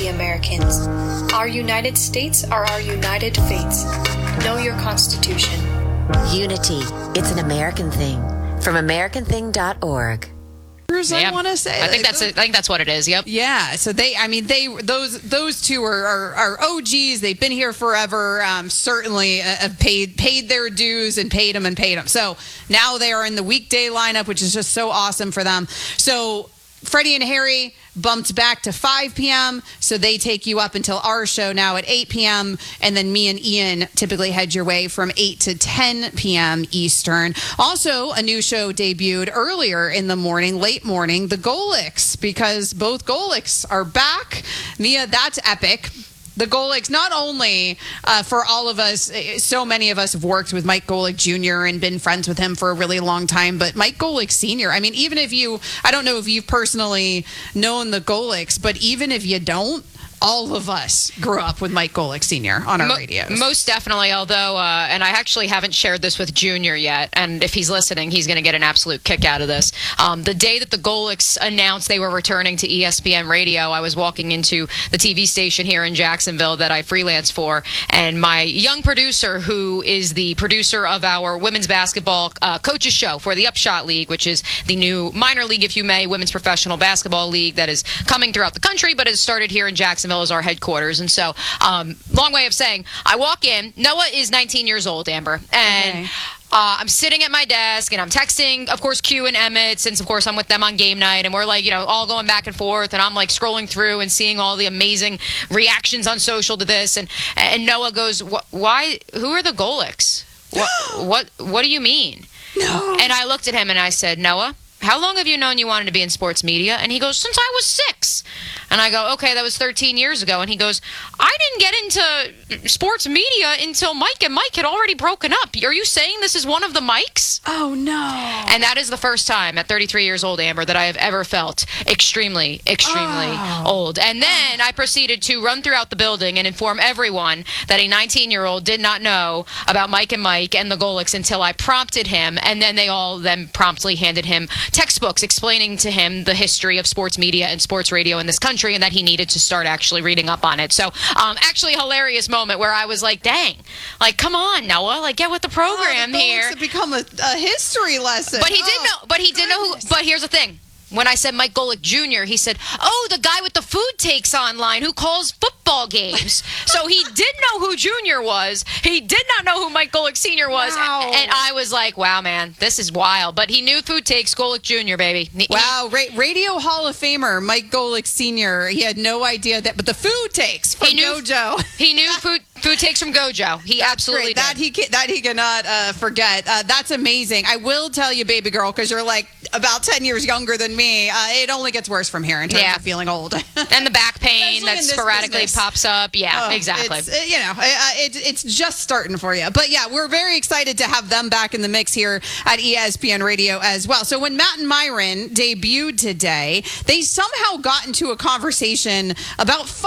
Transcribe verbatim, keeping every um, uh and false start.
Americans. Our United States are our united fates. Know your Constitution. Unity. It's an American thing. From American thing dot org. I want to say. I think that's it. I think that's what it is. Yep. Yeah. So they, I mean, they those those two are are, are O Gs. They've been here forever. Um, certainly uh, have paid paid their dues and paid them and paid them. So now they are in the weekday lineup, which is just so awesome for them. So Freddie and Harry bumped back to five p.m. So they take you up until our show now at eight p.m. And then me and Ian typically head your way from eight to ten p.m. Eastern. Also, a new show debuted earlier in the morning, late morning, the Golics, because both Golics are back. Mia, that's epic. The Golics, not only uh, for all of us, so many of us have worked with Mike Golic Junior and been friends with him for a really long time, but Mike Golic Senior, I mean, even if you, I don't know if you've personally known the Golics, but even if you don't, all of us grew up with Mike Golic Senior on our Mo- radios. Most definitely, although, uh, and I actually haven't shared this with Junior yet, and if he's listening, he's going to get an absolute kick out of this. Um, the day that the Golics announced they were returning to E S P N Radio, I was walking into the T V station here in Jacksonville that I freelance for, and my young producer, who is the producer of our women's basketball uh, coaches show for the Upshot League, which is the new minor league, if you may, women's professional basketball league that is coming throughout the country, but has started here in Jacksonville as our headquarters. And so, um, long way of saying, I walk in. Noah is nineteen years old, Amber, and Okay. Uh, I'm sitting at my desk, and I'm texting, of course, Q and Emmett, since, of course, I'm with them on game night, and we're, like, you know, all going back and forth, and I'm, like, scrolling through and seeing all the amazing reactions on social to this, and and Noah goes, why, who are the Golics? What, what, what do you mean? No. And I looked at him, and I said, Noah, how long have you known you wanted to be in sports media? And he goes, since I was six. And I go, okay, that was thirteen years ago. And he goes, I didn't get into sports media until Mike and Mike had already broken up. Are you saying this is one of the Mikes? Oh, no. And that is the first time at thirty-three years old, Amber, that I have ever felt extremely, extremely Oh. old. And then I proceeded to run throughout the building and inform everyone that a nineteen-year-old did not know about Mike and Mike and the Golics until I prompted him. And then they all then promptly handed him textbooks explaining to him the history of sports media and sports radio in this country, and that he needed to start actually reading up on it. So, um, actually a hilarious moment where I was like, dang, like, come on, Noah, like, get with the program oh, the here. Golics have become a, a history lesson. But he oh, did know, but he did know who, but here's the thing. When I said Mike Golic Junior, he said, oh, the guy with the food takes online who calls football games. So he did know who Junior was. He did not know who Mike Golic Senior was. Wow. And I was like, wow, man, this is wild. But he knew food takes Golic Junior, baby. He- Wow, Ra- Radio Hall of Famer Mike Golic Senior He had no idea that, but the food takes from He knew- Gojo. He knew food food takes from Gojo. He absolutely Great. That did. he can, that he cannot uh, forget. Uh, that's amazing. I will tell you, baby girl, because you're like about ten years younger than me. Uh, it only gets worse from here in terms Yeah. of feeling old. And the back pain Especially that in this sporadically business. pops up. Yeah, Oh, exactly. It's, uh, you know, uh, it, it's just starting for you. But yeah, we're very excited to have them back in the mix here at E S P N Radio as well. So when Matt and Myron debuted today, they somehow got into a conversation about